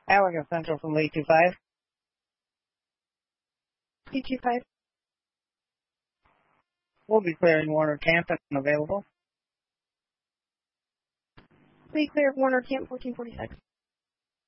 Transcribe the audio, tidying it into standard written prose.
Allegan Central from Lead 25. P25. We'll be clearing Warner Camp and available. Lead clear of Warner Camp 1446.